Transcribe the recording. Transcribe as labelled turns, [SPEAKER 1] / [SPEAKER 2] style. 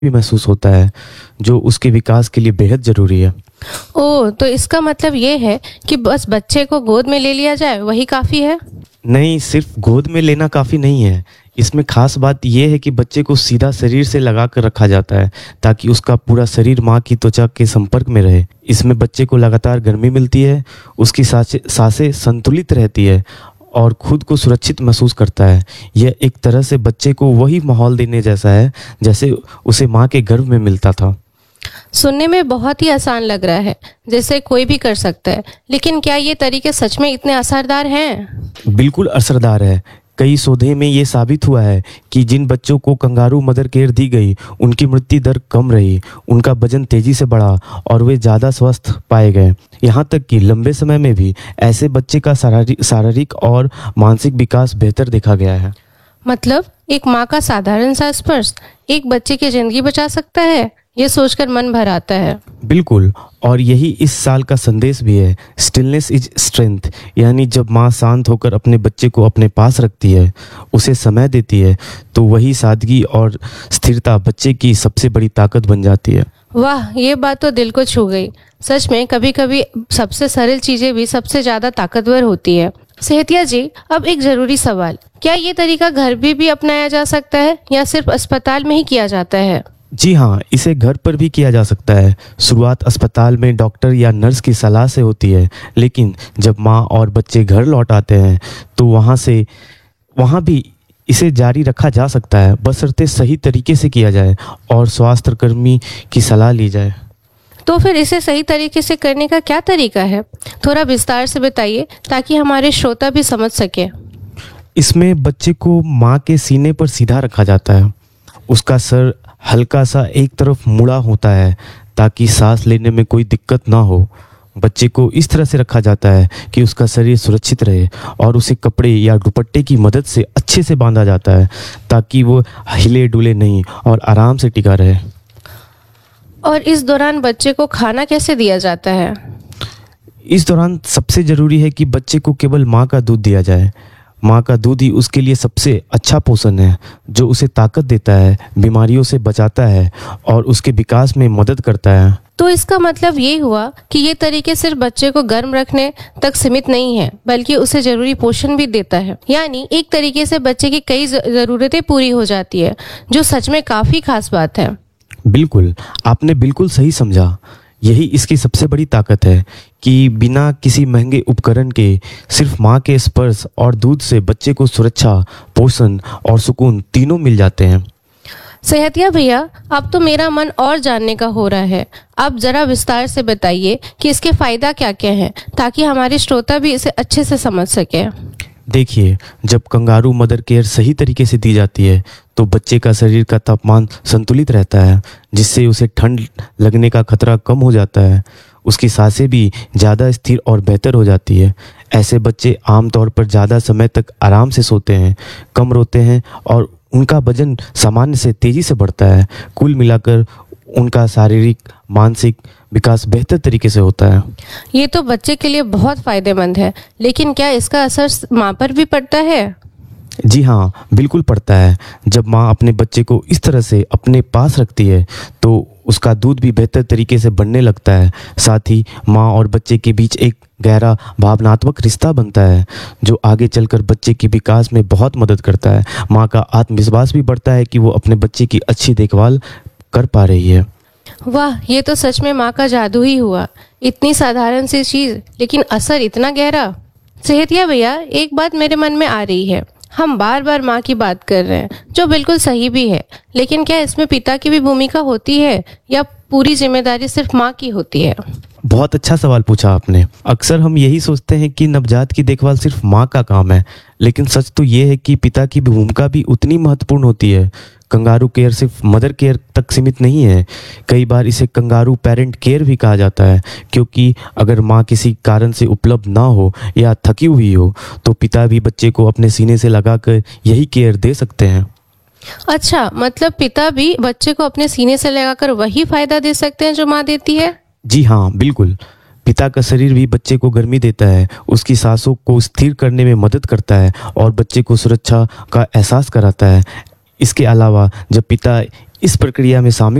[SPEAKER 1] भी महसूस होता है, जो उसके विकास के लिए बेहद ज़रूरी है।
[SPEAKER 2] ओह, तो इसका मतलब ये है कि बस बच्चे को गोद में ले लिया जाए वही काफ़ी है?
[SPEAKER 1] नहीं, सिर्फ गोद में लेना काफ़ी नहीं है। इसमें खास बात यह है कि बच्चे को सीधा शरीर से लगा कर रखा जाता है ताकि उसका पूरा शरीर माँ की त्वचा के संपर्क में रहे। इसमें बच्चे को लगातार गर्मी मिलती है, उसकी सांसें संतुलित रहती है और खुद को सुरक्षित महसूस करता है। यह एक तरह से बच्चे को वही माहौल देने जैसा है जैसे उसे माँ के गर्भ में मिलता था।
[SPEAKER 2] सुनने में बहुत ही आसान लग रहा है, जैसे कोई भी कर सकता है। लेकिन क्या ये तरीके सच में इतने असरदार हैं?
[SPEAKER 1] बिल्कुल असरदार है। कई शोधों में ये साबित हुआ है कि जिन बच्चों को कंगारू मदर केयर दी गई उनकी मृत्यु दर कम रही, उनका वजन तेजी से बढ़ा और वे ज़्यादा स्वस्थ पाए गए। यहाँ तक कि लंबे समय में भी ऐसे बच्चे का शारीरिक और मानसिक विकास बेहतर देखा गया है।
[SPEAKER 2] मतलब एक माँ का साधारण सा स्पर्श एक बच्चे की जिंदगी बचा सकता है, ये सोचकर मन भर आता है।
[SPEAKER 1] बिल्कुल, और यही इस साल का संदेश भी है, स्टिलनेस इज स्ट्रेंथ। यानी जब माँ शांत होकर अपने बच्चे को अपने पास रखती है, उसे समय देती है, तो वही सादगी और स्थिरता बच्चे की सबसे बड़ी ताकत बन जाती है।
[SPEAKER 2] वाह, ये बात तो दिल को छू गई। सच में कभी कभी सबसे सरल चीजें भी सबसे ज्यादा ताकतवर होती है। सेहतिया जी, अब एक जरूरी सवाल, क्या ये तरीका घर भी अपनाया जा सकता है या सिर्फ अस्पताल में ही किया जाता है?
[SPEAKER 1] जी हाँ, इसे घर पर भी किया जा सकता है। शुरुआत अस्पताल में डॉक्टर या नर्स की सलाह से होती है, लेकिन जब माँ और बच्चे घर लौट आते हैं तो वहाँ भी इसे जारी रखा जा सकता है, बशर्ते सही तरीके से किया जाए और स्वास्थ्य कर्मी की सलाह ली जाए।
[SPEAKER 2] तो फिर इसे सही तरीके से करने का क्या तरीका है? थोड़ा विस्तार से बताइए ताकि हमारे श्रोता भी समझ सके।
[SPEAKER 1] इसमें बच्चे को माँ के सीने पर सीधा रखा जाता है। उसका सर हल्का सा एक तरफ मुड़ा होता है ताकि सांस लेने में कोई दिक्कत ना हो। बच्चे को इस तरह से रखा जाता है कि उसका शरीर सुरक्षित रहे और उसे कपड़े या दुपट्टे की मदद से अच्छे से बांधा जाता है ताकि वो हिले डुले नहीं और आराम से टिका रहे।
[SPEAKER 2] और इस दौरान बच्चे को खाना कैसे दिया जाता है?
[SPEAKER 1] इस दौरान सबसे ज़रूरी है कि बच्चे को केवल माँ का दूध दिया जाए। माँ का दूध ही उसके लिए सबसे अच्छा पोषण है, जो उसे ताकत देता है, बीमारियों से बचाता है और उसके विकास में मदद करता है।
[SPEAKER 2] तो इसका मतलब ये हुआ कि ये तरीके सिर्फ बच्चे को गर्म रखने तक सीमित नहीं है, बल्कि उसे जरूरी पोषण भी देता है। यानी एक तरीके से बच्चे की कई ज़रूरतें पूरी हो जाती है, जो सच में काफ़ी खास बात है।
[SPEAKER 1] बिल्कुल, आपने बिल्कुल सही समझा। यही इसकी सबसे बड़ी ताकत है कि बिना किसी महंगे उपकरण के सिर्फ माँ के स्पर्श और दूध से बच्चे को सुरक्षा, पोषण और सुकून तीनों मिल जाते हैं।
[SPEAKER 2] सेहतिया भैया, अब तो मेरा मन और जानने का हो रहा है। आप जरा विस्तार से बताइए कि इसके फायदा क्या क्या हैं, ताकि हमारे श्रोता भी इसे अच्छे से समझ सके।
[SPEAKER 1] देखिए, जब कंगारू मदर केयर सही तरीके से दी जाती है तो बच्चे का शरीर का तापमान संतुलित रहता है, जिससे उसे ठंड लगने का खतरा कम हो जाता है। उसकी सांसें भी ज़्यादा स्थिर और बेहतर हो जाती है। ऐसे बच्चे आमतौर पर ज़्यादा समय तक आराम से सोते हैं, कम रोते हैं और उनका वजन सामान्य से तेज़ी से बढ़ता है। कुल मिलाकर उनका शारीरिक मानसिक विकास बेहतर तरीके से होता है।
[SPEAKER 2] ये तो बच्चे के लिए बहुत फायदेमंद है, लेकिन क्या इसका असर माँ पर भी पड़ता है?
[SPEAKER 1] जी हाँ, बिल्कुल पड़ता है। जब माँ अपने बच्चे को इस तरह से अपने पास रखती है तो उसका दूध भी बेहतर तरीके से बनने लगता है। साथ ही माँ और बच्चे के बीच एक गहरा भावनात्मक रिश्ता बनता है, जो आगे चलकर बच्चे के विकास में बहुत मदद करता है। माँ का आत्मविश्वास भी बढ़ता है कि वो अपने बच्चे की अच्छी देखभाल कर पा रही है।
[SPEAKER 2] वाह, ये तो सच में माँ का जादू ही हुआ। इतनी साधारण सी चीज़, लेकिन असर इतना गहरा। सेहतिया भैया, एक बात मेरे मन में आ रही है। हम बार बार माँ की बात कर रहे हैं, जो बिल्कुल सही भी है, लेकिन क्या इसमें पिता की भी भूमिका होती है या पूरी जिम्मेदारी सिर्फ माँ की होती है?
[SPEAKER 1] बहुत अच्छा सवाल पूछा आपने। अक्सर हम यही सोचते हैं कि नवजात की देखभाल सिर्फ माँ का काम है, लेकिन सच तो ये है कि पिता की भूमिका भी उतनी महत्वपूर्ण होती है। कंगारू केयर सिर्फ मदर केयर तक सीमित नहीं है। कई बार इसे कंगारू पेरेंट केयर भी कहा जाता है, क्योंकि अगर माँ किसी कारण से उपलब्ध ना हो या थकी हुई हो तो पिता भी बच्चे को अपने सीने से लगाकर यही केयर दे सकते हैं।
[SPEAKER 2] अच्छा, मतलब पिता भी बच्चे को अपने सीने से लगाकर वही फायदा दे सकते हैं जो माँ देती है?
[SPEAKER 1] जी हाँ, बिल्कुल। पिता का शरीर भी बच्चे को गर्मी देता है, उसकी सांसों को स्थिर करने में मदद करता है और बच्चे को सुरक्षा का एहसास कराता है। इसके अलावा जब पिता इस प्रक्रिया में शामिल